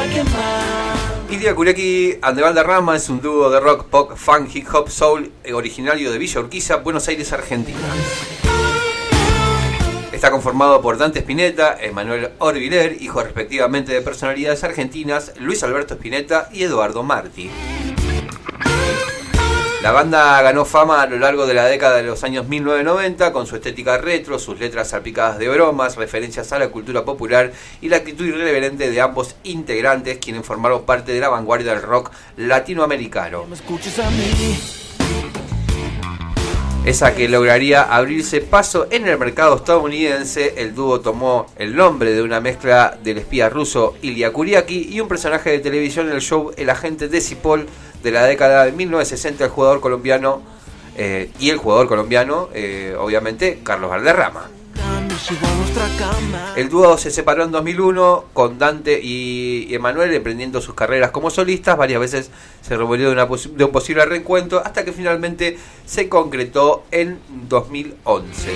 Ilia Kuriaki and the Valderrama es un dúo de rock, pop, funk, hip hop, soul originario de Villa Urquiza, Buenos Aires, Argentina. Está conformado por Dante Spinetta, Emanuel Orbiler, hijos respectivamente de personalidades argentinas, Luis Alberto Spinetta y Eduardo Martí. La banda ganó fama a lo largo de la década de los años 1990 con su estética retro, sus letras salpicadas de bromas, referencias a la cultura popular y la actitud irreverente de ambos integrantes, quienes formaron parte de la vanguardia del rock latinoamericano. Esa que lograría abrirse paso en el mercado estadounidense. El dúo tomó el nombre de una mezcla del espía ruso Ilia Kuriaki y un personaje de televisión en el show El Agente Decipol de la década de 1960, el jugador colombiano, obviamente, Carlos Valderrama. El dúo se separó en 2001 con Dante y Emanuel emprendiendo sus carreras como solistas. Varias veces se rumoreó de un posible reencuentro hasta que finalmente se concretó en 2011.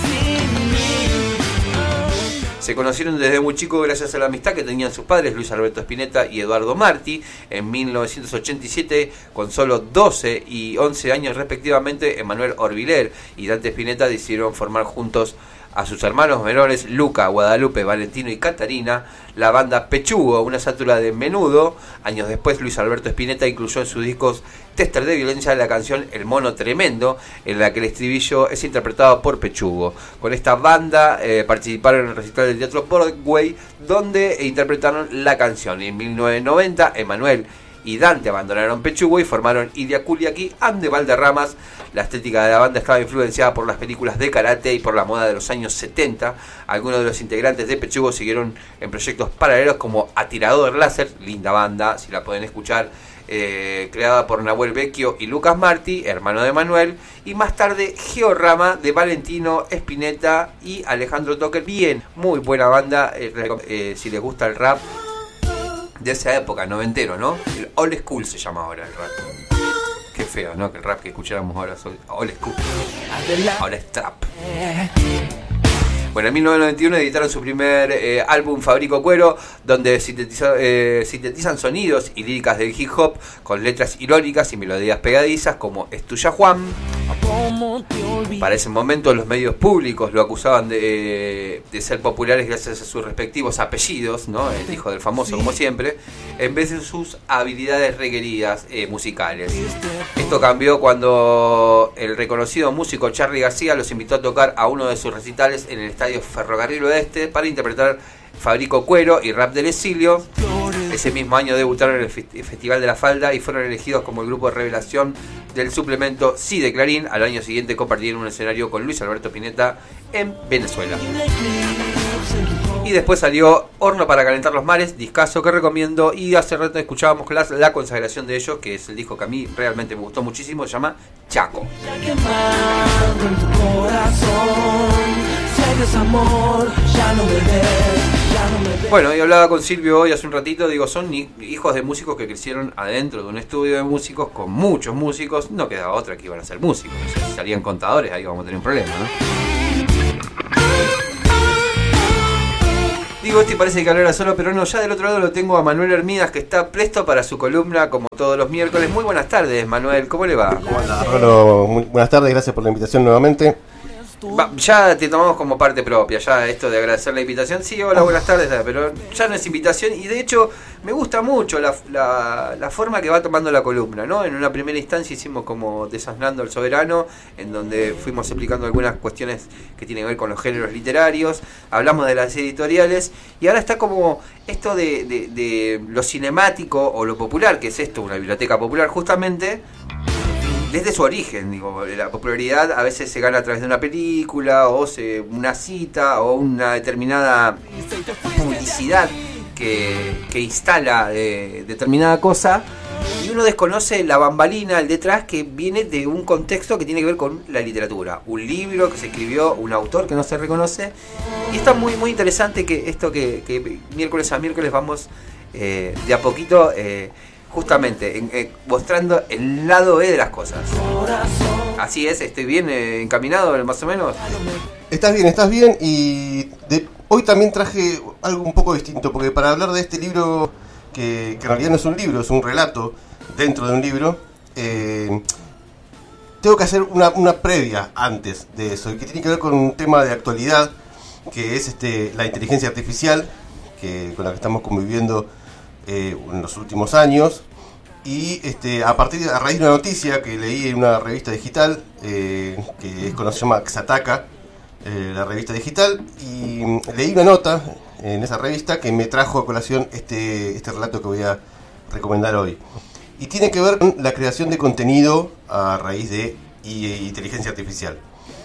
Se conocieron desde muy chicos gracias a la amistad que tenían sus padres, Luis Alberto Spinetta y Eduardo Martí. En 1987, con solo 12 y 11 años respectivamente, Emanuel Orbiler y Dante Spinetta decidieron formar juntos a sus hermanos menores Luca, Guadalupe, Valentino y Catarina la banda Pechugo, una sátira de Menudo. Años después, Luis Alberto Spinetta incluyó en sus discos Tester de Violencia la canción El Mono Tremendo, en la que el estribillo es interpretado por Pechugo. Con esta banda participaron en el recital del Teatro Broadway, donde interpretaron la canción. En 1990, Emanuel y Dante abandonaron Pechugo y formaron Ilia Kuriaki and the Valderramas. La estética de la banda estaba influenciada por las películas de karate y por la moda de los años 70. Algunos de los integrantes de Pechugo siguieron en proyectos paralelos como Atirador Láser, linda banda, si la pueden escuchar, creada por Nahuel Vecchio y Lucas Martí, hermano de Manuel, y más tarde Georrama de Valentino Spinetta y Alejandro Toker. Bien, muy buena banda, si les gusta el rap de esa época, noventero, ¿no? El old school se llama ahora el rap. Qué feo, ¿no? Que el rap que escucháramos ahora es old school. Ahora es trap. Bueno, en 1991 editaron su primer álbum Fabrico Cuero, donde sintetizan sonidos y líricas del hip hop con letras irónicas y melodías pegadizas como Es tuya Juan. Para ese momento los medios públicos lo acusaban de ser populares gracias a sus respectivos apellidos, ¿no? El hijo del famoso, como siempre, en vez de sus habilidades requeridas musicales. Esto cambió cuando el reconocido músico Charly García los invitó a tocar a uno de sus recitales en el Estadio Ferrocarril Oeste para interpretar Fabrico Cuero y Rap del Exilio. Ese mismo año debutaron en el Festival de la Falda y fueron elegidos como el grupo de revelación del suplemento Sí de Clarín. Al año siguiente compartieron un escenario con Luis Alberto Spinetta en Venezuela. Y después salió Horno para calentar los mares, discazo que recomiendo, y hace rato escuchábamos la consagración de ellos, que es el disco que a mí realmente me gustó muchísimo, se llama Chaco. Bueno, y hablaba con Silvio hoy hace un ratito, digo, son hijos de músicos que crecieron adentro de un estudio de músicos con muchos músicos, no quedaba otra que iban a ser músicos, o sea, si salían contadores ahí vamos a tener un problema, ¿no? Digo, parece que hablara solo, pero no, ya del otro lado lo tengo a Manuel Hermídas, que está presto para su columna como todos los miércoles. Muy buenas tardes, Manuel, ¿cómo le va? ¿Cómo anda, Rolo? Muy buenas tardes, gracias por la invitación nuevamente. Ya te tomamos como parte propia, ya esto de agradecer la invitación. Sí, hola, buenas tardes, pero ya no es invitación, y de hecho me gusta mucho la forma que va tomando la columna, ¿no? En una primera instancia hicimos como Desasnando el Soberano, en donde fuimos explicando algunas cuestiones que tienen que ver con los géneros literarios, hablamos de las editoriales, y ahora está como esto de lo cinemático o lo popular, que es esto, una biblioteca popular justamente, desde su origen. Digo, la popularidad a veces se gana a través de una película, o una cita, o una determinada publicidad que instala determinada cosa, y uno desconoce la bambalina, el detrás, que viene de un contexto que tiene que ver con la literatura, un libro que se escribió un autor que no se reconoce, y está muy muy interesante que esto que miércoles a miércoles vamos de a poquito justamente mostrando el lado B de las cosas. Así es, estoy bien encaminado más o menos. Estás bien, y hoy también traje algo un poco distinto, porque para hablar de este libro que en realidad no es un libro, es un relato dentro de un libro, tengo que hacer una previa antes de eso, y que tiene que ver con un tema de actualidad, que es la inteligencia artificial, con la que estamos conviviendo en los últimos años. Y a raíz de una noticia que leí en una revista digital, que es conocida, se llama Xataka, la revista digital, y leí una nota en esa revista que me trajo a colación este relato que voy a recomendar hoy. Y tiene que ver con la creación de contenido a raíz de inteligencia artificial.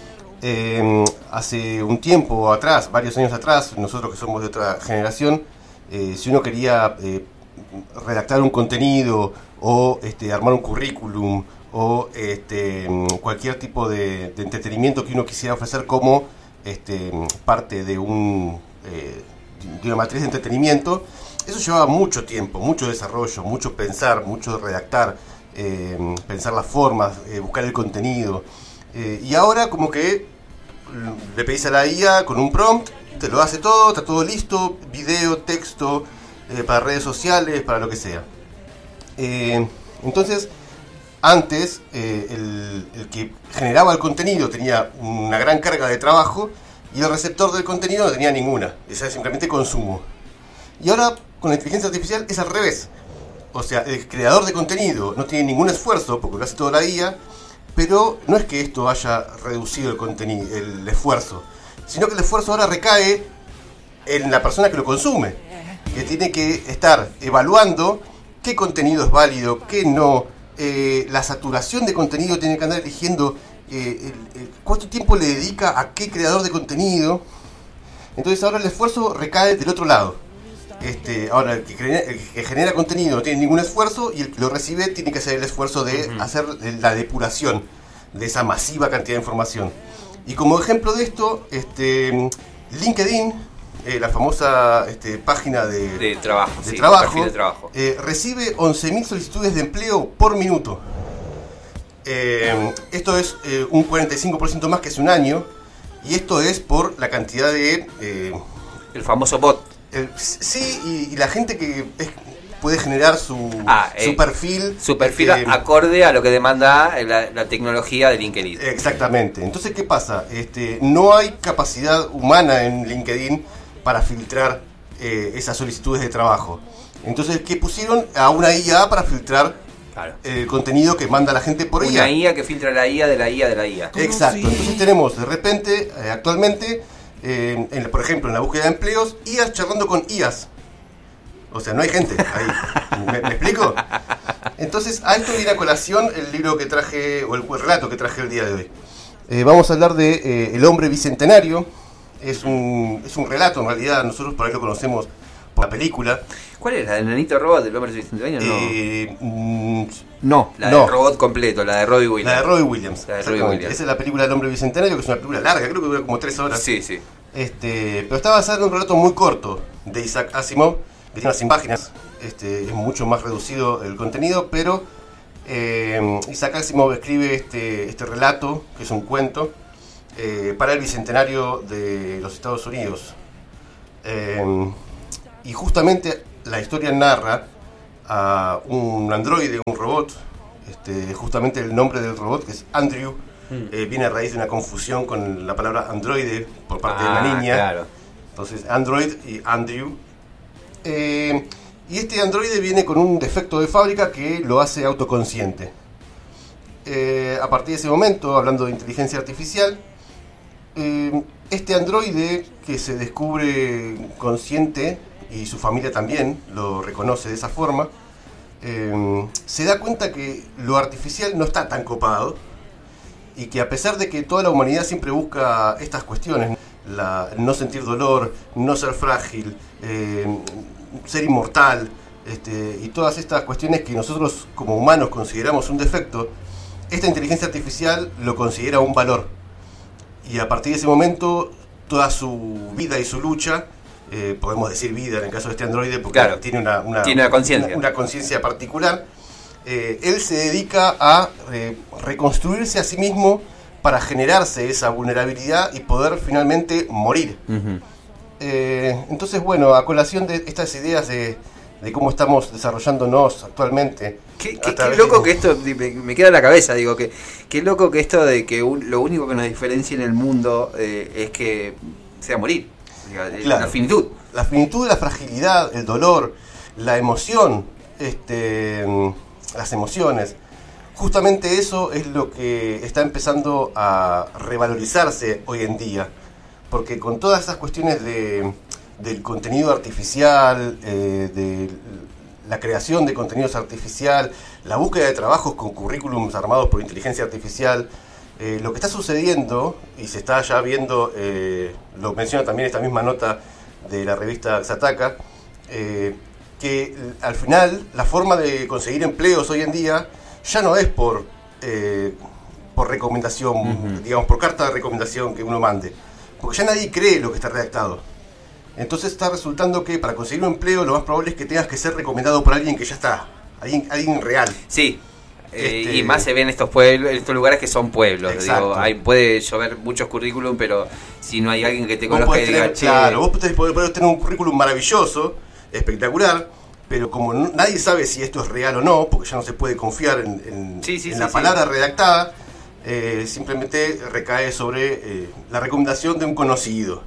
Hace un tiempo atrás, varios años atrás, nosotros que somos de otra generación, si uno quería redactar un contenido o armar un currículum o cualquier tipo de entretenimiento que uno quisiera ofrecer como parte de una matriz de entretenimiento, eso llevaba mucho tiempo, mucho desarrollo, mucho pensar, mucho redactar, pensar las formas, buscar el contenido. Y ahora como que le pedís a la IA con un prompt, te lo hace todo, está todo listo, video, texto, para redes sociales, para lo que sea. Entonces, antes el que generaba el contenido tenía una gran carga de trabajo y el receptor del contenido no tenía ninguna, eso es simplemente consumo. Y ahora con la inteligencia artificial es al revés. O sea, el creador de contenido no tiene ningún esfuerzo porque lo hace toda la IA, pero no es que esto haya reducido el esfuerzo, sino que el esfuerzo ahora recae en la persona que lo consume, que tiene que estar evaluando qué contenido es válido, qué no, la saturación de contenido, tiene que andar eligiendo cuánto tiempo le dedica a qué creador de contenido. Entonces ahora el esfuerzo recae del otro lado. Ahora el que genera contenido no tiene ningún esfuerzo y el que lo recibe tiene que hacer el esfuerzo de hacer la depuración de esa masiva cantidad de información. Y como ejemplo de esto, LinkedIn, la famosa página de trabajo, perfil de trabajo. Recibe 11.000 solicitudes de empleo por minuto. Esto es un 45% más que hace un año, y esto es por la cantidad de... el famoso bot. Sí, y la gente que puede generar su perfil. Su perfil acorde a lo que demanda la tecnología de LinkedIn. Exactamente. Entonces, ¿qué pasa? No hay capacidad humana en LinkedIn para filtrar esas solicitudes de trabajo. Entonces, ¿qué pusieron? A una IA para filtrar el contenido que manda la gente por IA. Una IA que filtra la IA de la IA de la IA. Exacto. Entonces tenemos de repente, actualmente, por ejemplo, en la búsqueda de empleos, IAs charlando con IAs. O sea, no hay gente ahí. ¿Me explico? Entonces, a esto viene a colación el libro que traje, o el relato que traje el día de hoy. Vamos a hablar de El hombre bicentenario. Es un relato, en realidad, nosotros por ahí lo conocemos por la película. ¿Cuál es? ¿La del nenito robot del hombre bicentenario? No, la del robot completo, la de Robbie Williams. La de Robbie Williams. Williams. Esa es la película del hombre bicentenario, que es una película larga, creo que dura como 3 horas. Sí, sí. Pero está basada en un relato muy corto de Isaac Asimov, que tiene unas 100 páginas. Es mucho más reducido el contenido, pero Isaac Asimov escribe este relato, que es un cuento, para el bicentenario de los Estados Unidos. Y justamente la historia narra a un androide, un robot. Justamente el nombre del robot, que es Andrew, viene a raíz de una confusión con la palabra androide por parte de la niña. Claro. Entonces, Android y Andrew. Y este androide viene con un defecto de fábrica que lo hace autoconsciente. A partir de ese momento, hablando de inteligencia artificial, este androide que se descubre consciente, y su familia también lo reconoce de esa forma, se da cuenta que lo artificial no está tan copado, y que a pesar de que toda la humanidad siempre busca estas cuestiones, no sentir dolor, no ser frágil, ser inmortal, y todas estas cuestiones que nosotros como humanos consideramos un defecto, esta inteligencia artificial lo considera un valor. Y a partir de ese momento, toda su vida y su lucha, podemos decir vida en el caso de este androide, porque tiene una conciencia particular, él se dedica a reconstruirse a sí mismo para generarse esa vulnerabilidad y poder finalmente morir. Entonces, bueno, a colación de estas ideas de de cómo estamos desarrollándonos actualmente. Qué loco que esto me queda en la cabeza, digo, qué loco que esto de que lo único que nos diferencia en el mundo es que sea morir, claro, la finitud. La finitud, la fragilidad, el dolor, la emoción, las emociones. Justamente eso es lo que está empezando a revalorizarse hoy en día, porque con todas esas cuestiones del contenido artificial, de la creación de contenidos artificial, la búsqueda de trabajos con currículums armados por inteligencia artificial, lo que está sucediendo, y se está ya viendo, lo menciona también esta misma nota de la revista Xataka, que al final la forma de conseguir empleos hoy en día ya no es por recomendación, digamos, por carta de recomendación que uno mande, porque ya nadie cree lo que está redactado. Entonces está resultando que para conseguir un empleo lo más probable es que tengas que ser recomendado por alguien que ya está, alguien real. Sí, y más se ve en estos pueblos, en estos lugares que son pueblos. Digo, puede llover muchos currículum, pero si no hay alguien que te conozca y diga, claro, vos podés tener un currículum maravilloso, espectacular, pero como nadie sabe si esto es real o no, porque ya no se puede confiar en la palabra redactada, simplemente recae sobre la recomendación de un conocido.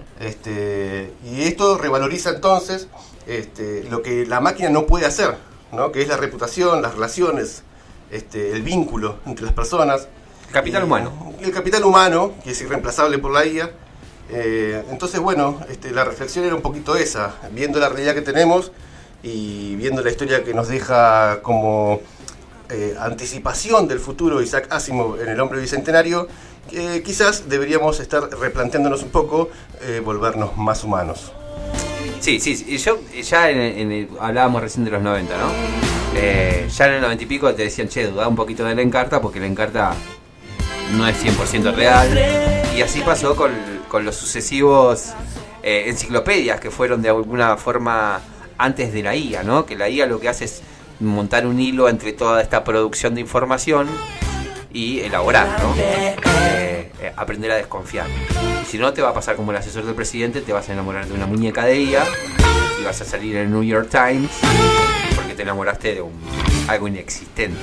Y esto revaloriza entonces lo que la máquina no puede hacer, ¿no? Que es la reputación, las relaciones, el vínculo entre las personas. Capital humano. El capital humano, que es irreemplazable por la IA. Entonces, bueno, la reflexión era un poquito esa, viendo la realidad que tenemos y viendo la historia que nos deja como anticipación del futuro Isaac Asimov en El Hombre Bicentenario, quizás deberíamos estar replanteándonos un poco, volvernos más humanos. Sí, y yo ya hablábamos recién de los 90, ¿no? Ya en el 90 y pico te decían, che, dudá un poquito de la Encarta, porque la Encarta no es 100% real. Y así pasó con los sucesivos enciclopedias que fueron de alguna forma antes de la IA, ¿no? Que la IA lo que hace es montar un hilo entre toda esta producción de información y elaborar, ¿no? Aprender a desconfiar. Si no, te va a pasar como el asesor del presidente, te vas a enamorar de una muñeca de IA y vas a salir en el New York Times porque te enamoraste de algo inexistente.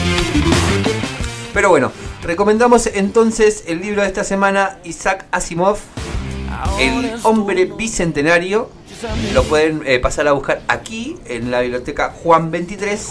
Pero bueno, recomendamos entonces el libro de esta semana, Isaac Asimov, El Hombre Bicentenario. Lo pueden pasar a buscar aquí en la biblioteca Juan 23,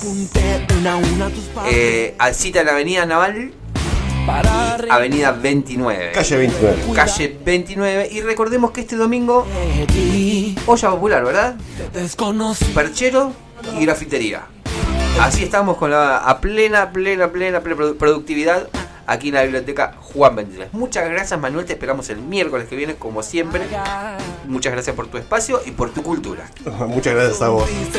cita en la Avenida Naval y Avenida 29. Calle 29. Y recordemos que este domingo, olla popular, ¿verdad? Perchero y grafitería. Así estamos con a plena productividad aquí en la biblioteca Juan 23. Muchas gracias, Manuel, te esperamos el miércoles que viene como siempre. Muchas gracias por tu espacio y por tu cultura. Muchas gracias a vos.